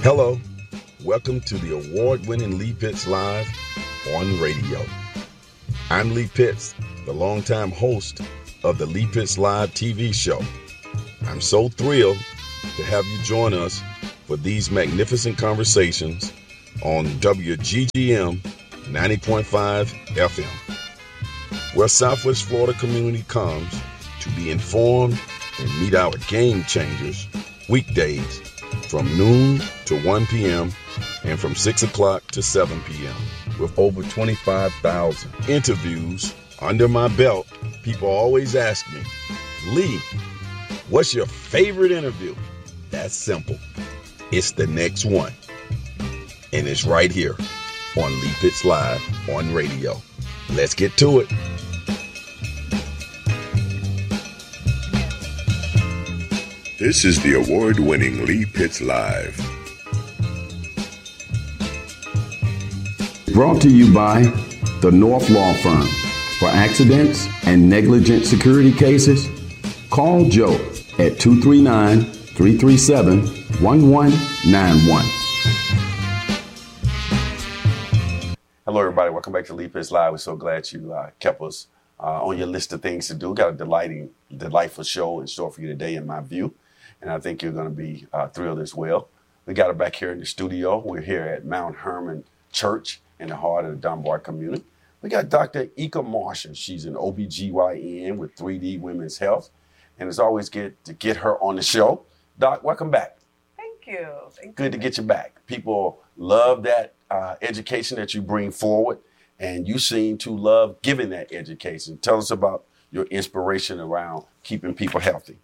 Hello, welcome to the award-winning Lee Pitts Live on radio. I'm Lee Pitts, the longtime host of the Lee Pitts Live TV show. I'm so thrilled to have you join us for these magnificent conversations on WGGM 90.5 FM, where Southwest Florida community comes to be informed and meet our game changers weekdays from noon to 1 p.m. and from 6 o'clock to 7 p.m. with over 25,000 interviews under my belt. People always ask me, Lee, what's your favorite interview? That's simple. It's the next one. And it's right here on Lee Pitts Live on radio. Let's get to it. This is the award-winning Lee Pitts Live. Brought to you by the North Law Firm. For accidents and negligent security cases, call Joe at 239-337-1191. Hello, everybody. Welcome back to Lee Pitts Live. We're so glad you kept us on your list of things to do. Got a delightful show in store for you today, in my view. And I think you're going to be thrilled as well. We got it back here in the studio. We're here at Mount Hermon Church in the heart of the Dunbar community. We got Dr. Ika Marshall. She's an OBGYN with 3D Women's Health. And it's always good to get her on the show. Doc, welcome back. Thank you. Good to get you back. People love that education that you bring forward, and you seem to love giving that education. Tell us about your inspiration around keeping people healthy.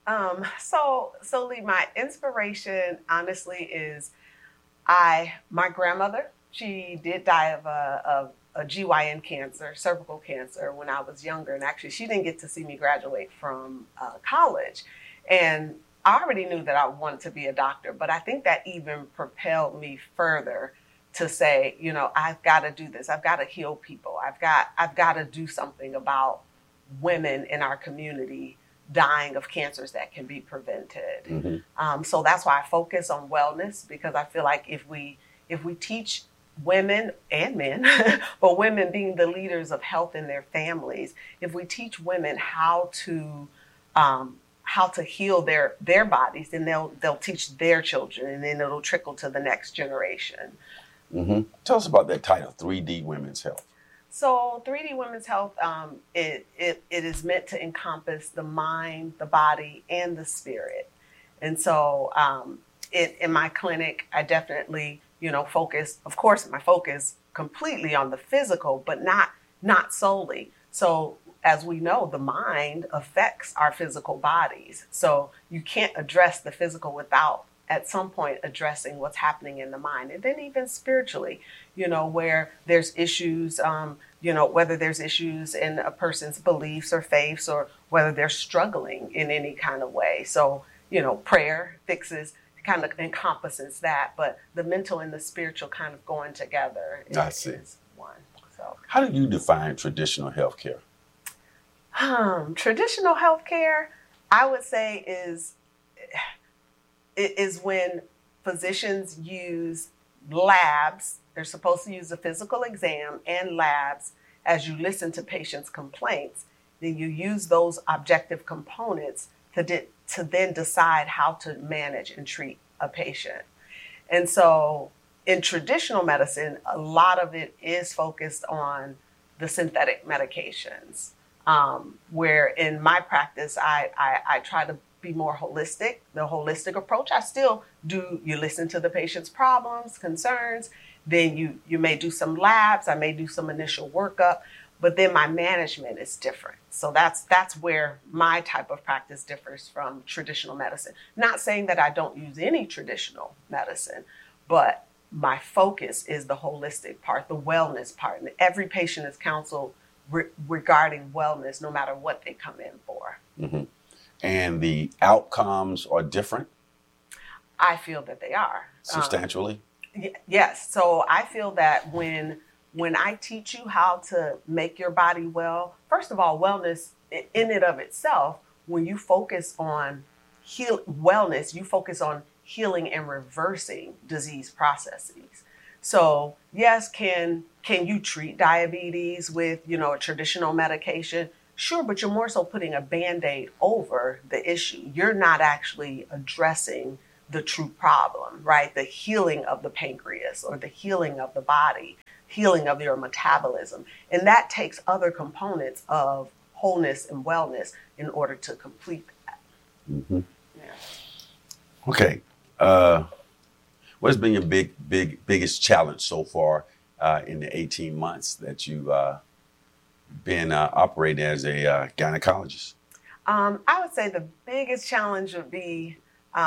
So Lee, my inspiration, honestly, is my grandmother. She did die of a GYN cancer, cervical cancer, when I was younger. And actually, she didn't get to see me graduate from college. And I already knew that I wanted to be a doctor, but I think that even propelled me further to say, you know, I've got to do this. I've got to heal people. I've got to do something about women in our community dying of cancers that can be prevented. Mm-hmm. So that's why I focus on wellness, because I feel like if we teach women and men, but women being the leaders of health in their families, if we teach women how to heal their bodies, then they'll teach their children, and then it'll trickle to the next generation. Mm-hmm. Tell us about that title, 3D Women's Health. So 3D Women's Health, it is meant to encompass the mind, the body, and the spirit. And so in my clinic, I definitely, focus, of course, my focus completely on the physical, but not solely. So as we know, the mind affects our physical bodies. So you can't address the physical without at some point addressing what's happening in the mind. And then even spiritually, where there's issues, whether there's issues in a person's beliefs or faiths, or whether they're struggling in any kind of way. So, prayer kind of encompasses that, but the mental and the spiritual kind of going together is one. So, how do you define traditional healthcare? Traditional healthcare, I would say, is when physicians use labs. They're supposed to use a physical exam and labs as you listen to patients' complaints. Then you use those objective components to then decide how to manage and treat a patient. And so in traditional medicine, a lot of it is focused on the synthetic medications, where in my practice, I try to be more holistic, the holistic approach. I still do, you listen to the patient's problems, concerns, then you may do some labs, I may do some initial workup, but then my management is different. So that's where my type of practice differs from traditional medicine. Not saying that I don't use any traditional medicine, but my focus is the holistic part, the wellness part. And every patient is counseled regarding wellness, no matter what they come in for. Mm-hmm. And the outcomes are different? I feel that they are. Substantially? Yes. So I feel that when I teach you how to make your body well, first of all, wellness in and of itself, when you focus on wellness, you focus on healing and reversing disease processes. So yes, can you treat diabetes with, a traditional medication? Sure, but you're more so putting a Band-Aid over the issue. You're not actually addressing the true problem, right? The healing of the pancreas or the healing of the body, healing of your metabolism. And that takes other components of wholeness and wellness in order to complete that. Mm-hmm. Yeah. Okay. What's been your biggest challenge so far in the 18 months that you've been operating as a gynecologist? I would say the biggest challenge would be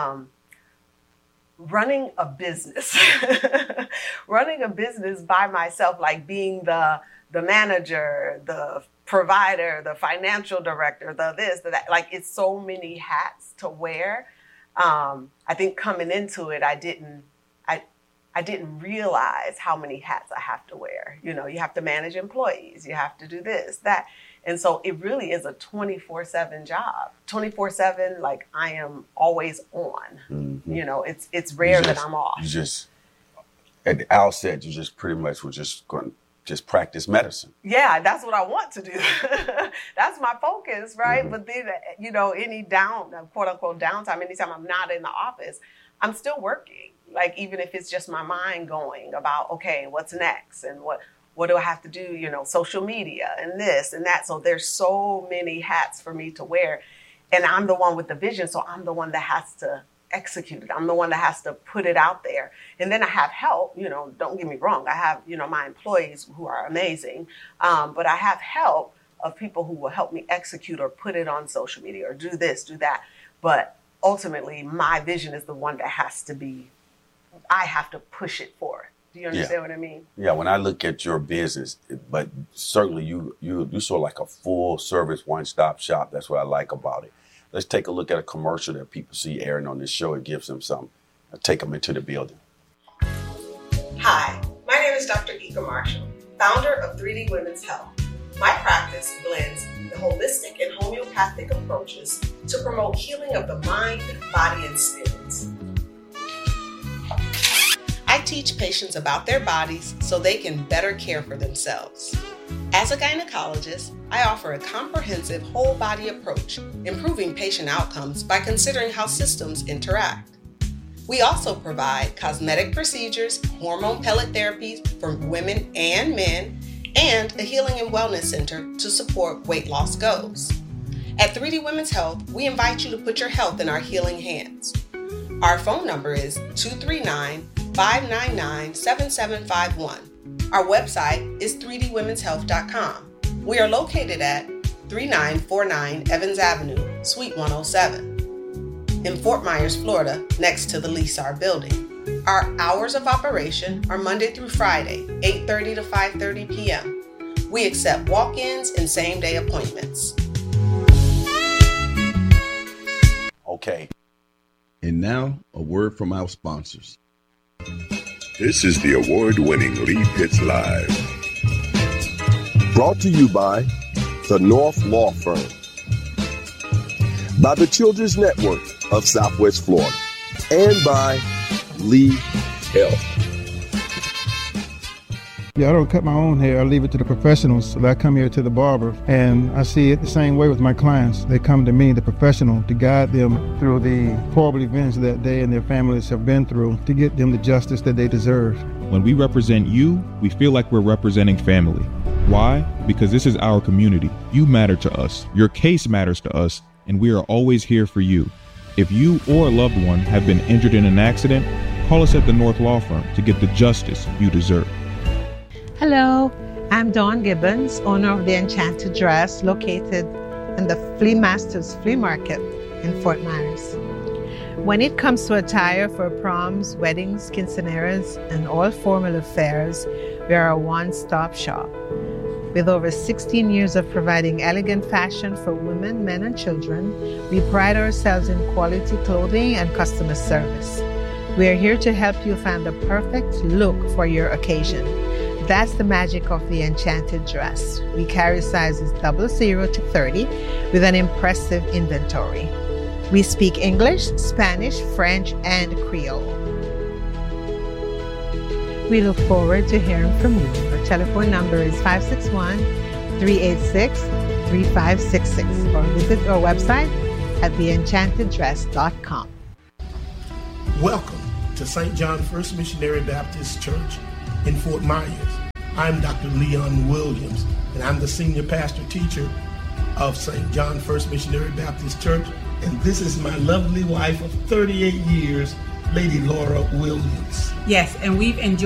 running a business. Running a business by myself, like being the manager, the provider, the financial director, the this, the that. Like, it's so many hats to wear. I think coming into it, I didn't realize how many hats I have to wear. You have to manage employees, you have to do this, that. And so it really is a 24/7 job. 24/7, like, I am always on. Mm-hmm. It's rare that I'm off. You just, at the outset, you just pretty much were just going to just practice medicine. Yeah, that's what I want to do. That's my focus, right? Mm-hmm. But then, any quote unquote downtime, anytime I'm not in the office, I'm still working. Like, even if it's just my mind going about, okay, what's next? And what do I have to do? Social media and this and that. So there's so many hats for me to wear. And I'm the one with the vision. So I'm the one that has to execute it. I'm the one that has to put it out there. And then I have help, don't get me wrong. I have, my employees who are amazing. But I have help of people who will help me execute or put it on social media or do this, do that. But ultimately, my vision is the one that has to be, I have to push it forward. Do you understand what I mean? Yeah, when I look at your business, but certainly you sort of like a full service one-stop shop. That's what I like about it. Let's take a look at a commercial that people see airing on this show. It gives them something. Take them into the building. Hi, my name is Dr. Ika Marshall, founder of 3D Women's Health. My practice blends the holistic and homeopathic approaches to promote healing of the mind, body, and spirits. I teach patients about their bodies so they can better care for themselves. As a gynecologist, I offer a comprehensive whole body approach, improving patient outcomes by considering how systems interact. We also provide cosmetic procedures, hormone pellet therapies for women and men, and a healing and wellness center to support weight loss goals. At 3D Women's Health, we invite you to put your health in our healing hands. Our phone number is 239-599-7751. Our website is 3dwomenshealth.com. We are located at 3949 Evans Avenue, Suite 107, in Fort Myers, Florida, next to the Lysar building. Our hours of operation are Monday through Friday, 8:30 to 5:30 p.m. We accept walk-ins and same-day appointments. Okay. And now, a word from our sponsors. This is the award-winning Lee Pitts Live. Brought to you by the North Law Firm, by the Children's Network of Southwest Florida, and by Lee Health. Yeah, I don't cut my own hair. I leave it to the professionals. So I come here to the barber, and I see it the same way with my clients. They come to me, the professional, to guide them through the horrible events that they and their families have been through to get them the justice that they deserve. When we represent you, we feel like we're representing family. Why? Because this is our community. You matter to us. Your case matters to us, and we are always here for you. If you or a loved one have been injured in an accident, call us at the North Law Firm to get the justice you deserve. Hello, I'm Dawn Gibbons, owner of the Enchanted Dress, located in the Flea Masters Flea Market in Fort Myers. When it comes to attire for proms, weddings, quinceañeras, and all formal affairs, we are a one-stop shop. With over 16 years of providing elegant fashion for women, men, and children, we pride ourselves in quality clothing and customer service. We are here to help you find the perfect look for your occasion. That's the magic of the Enchanted Dress. We carry sizes 00 to 30 with an impressive inventory. We speak English, Spanish, French, and Creole. We look forward to hearing from you. Our telephone number is 561-386-3566 or visit our website at theenchanteddress.com. Welcome to St. John First Missionary Baptist Church in Fort Myers. I'm Dr. Leon Williams, and I'm the senior pastor teacher of St. John First Missionary Baptist Church. And this is my lovely wife of 38 years, Lady Laura Williams. Yes, and we've enjoyed